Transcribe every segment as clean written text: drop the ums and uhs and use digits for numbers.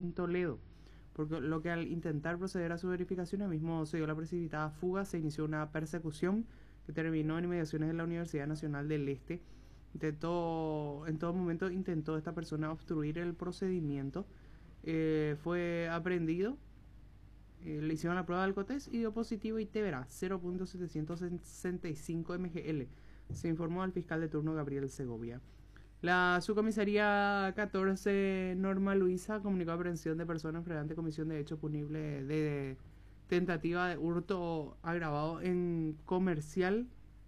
en Toledo, porque lo que al intentar proceder a su verificación, el mismo se dio la precipitada fuga, se inició una persecución que terminó en inmediaciones de la Universidad Nacional del Este. En todo momento intentó esta persona obstruir el procedimiento, fue aprehendido, le hicieron la prueba del alcotest y dio positivo y te verá 0.765 mgl, se informó al fiscal de turno Gabriel Segovia. La subcomisaría 14 Norma Luisa comunicó aprehensión de personas frente comisión de hecho punible de tentativa de hurto agravado en comercial.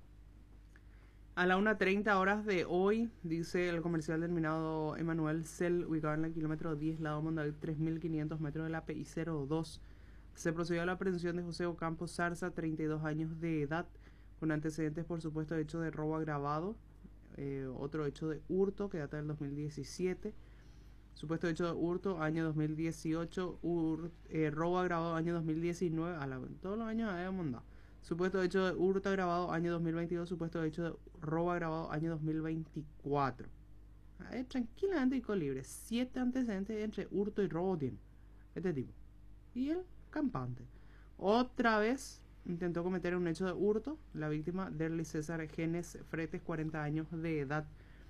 A la 1:30 horas de hoy, dice el comercial denominado Emanuel Cel, ubicado en el kilómetro 10, lado Mondavid, 3.500 metros de la PI 02. Se procedió a la aprehensión de José Ocampo Zarza, 32 años de edad, con antecedentes por supuesto hecho de robo agravado, otro hecho de hurto que data del 2017, supuesto hecho de hurto año 2018, robo agravado año 2019, todos los años habíamos andado. Supuesto hecho de hurto agravado año 2022, supuesto hecho de robo agravado año 2024. Tranquilamente y con libre. 7 antecedentes entre hurto y robo tiene este tipo. Y el campante otra vez intentó cometer un hecho de hurto. La víctima, Derly César Genes Fretes, 40 años de edad.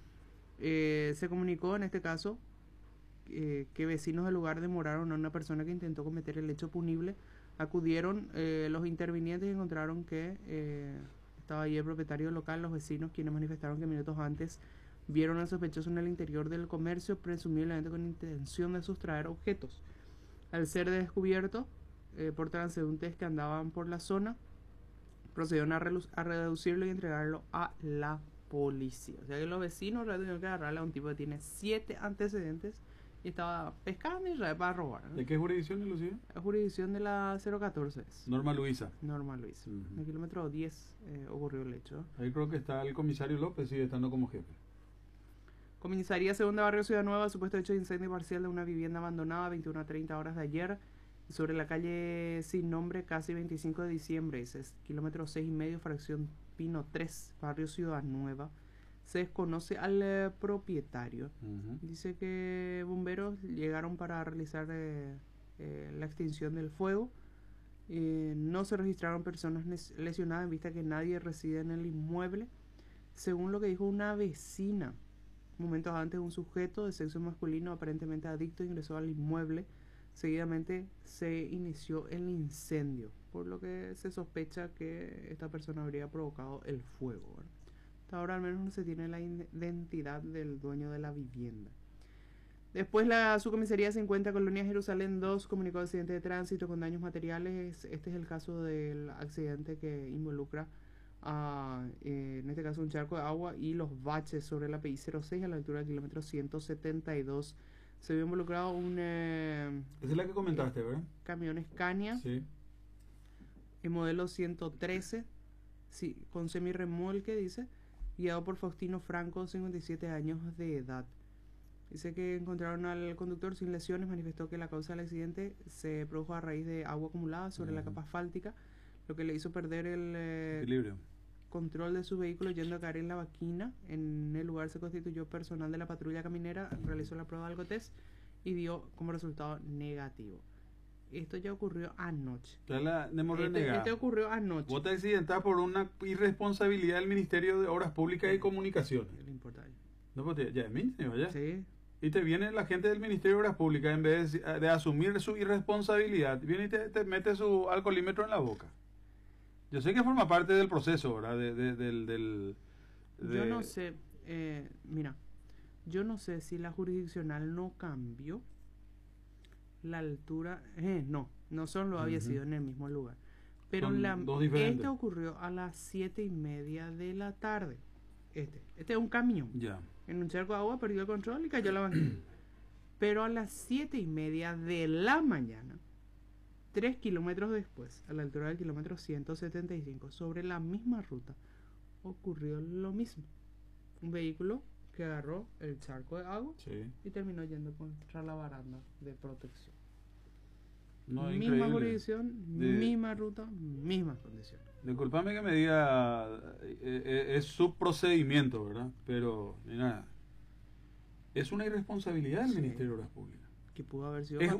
Se comunicó en este caso que vecinos del lugar demoraron a una persona que intentó cometer el hecho punible. Acudieron los intervinientes y encontraron que estaba allí el propietario local, los vecinos, quienes manifestaron que minutos antes vieron al sospechoso en el interior del comercio, presumiblemente con intención de sustraer objetos. Al ser descubierto por transeúntes que andaban por la zona, procedieron a reducirlo y entregarlo a la policía. O sea que los vecinos tuvieron que agarrarle a un tipo que tiene 7 antecedentes y estaba pescando y para robar, ¿no? ¿De qué jurisdicción, Lucía? La jurisdicción de la 014 es. Norma Luisa. Norma Luisa. En el kilómetro 10 ocurrió el hecho. Ahí creo que está el comisario López, sigue estando como jefe. Comisaría Segunda Barrio Ciudad Nueva, supuesto hecho de incendio parcial de una vivienda abandonada, 21:30 horas de ayer, sobre la calle sin nombre, casi 25 de diciembre, es kilómetro 6,5, fracción Pino 3, Barrio Ciudad Nueva. Se desconoce al propietario. Dice que bomberos llegaron para realizar la extinción del fuego. No se registraron personas lesionadas en vista que nadie reside en el inmueble. Según lo que dijo una vecina, momentos antes un sujeto de sexo masculino aparentemente adicto ingresó al inmueble. Seguidamente se inició el incendio, por lo que se sospecha que esta persona habría provocado el fuego, ¿verdad? Hasta ahora al menos no se tiene la identidad del dueño de la vivienda. Después la subcomisaría 50 Colonia Jerusalén 2 comunicó accidente de tránsito con daños materiales. Este es el caso del accidente que involucra en este caso un charco de agua y los baches sobre la PI 06 a la altura del kilómetro 172. Se vio involucrado un esa es la que comentaste, ¿verdad? Camión Scania, sí, el modelo 113, sí, con semirremolque, dice, guiado por Faustino Franco, 57 años de edad. Dice que encontraron al conductor sin lesiones. Manifestó que la causa del accidente se produjo a raíz de agua acumulada sobre la capa asfáltica, lo que le hizo perder el equilibrio, control de su vehículo, yendo a caer en la vaquina. En el lugar se constituyó personal de la patrulla caminera, realizó la prueba de alcotest y dio como resultado negativo. Esto ya ocurrió anoche. Este ocurrió anoche. Vos te accidentás por una irresponsabilidad del Ministerio de Obras Públicas y Comunicaciones. ¿Qué le importa? No, pues ya es ministerio, ¿ya? Sí. Y te viene la gente del Ministerio de Obras Públicas, en vez de asumir su irresponsabilidad, viene y te mete su alcoholímetro en la boca. Yo sé que forma parte del proceso, ¿verdad? Yo no sé, mira, yo no sé si la jurisdiccional no cambió la altura, no solo había sido en el mismo lugar, pero este ocurrió a las 7:30 de la tarde. Este es un camión, en un charco de agua perdió el control y cayó a la banquina. Pero a las 7:30 de la mañana, 3 kilómetros después, a la altura del kilómetro 175, sobre la misma ruta, ocurrió lo mismo. Un vehículo que agarró el charco de agua y terminó yendo contra la baranda de protección. Misma jurisdicción, misma ruta, mismas condiciones. Disculpame que me diga, es su procedimiento, ¿verdad? Pero, mira, es una irresponsabilidad del Ministerio de Obras Públicas. Que pudo haber sido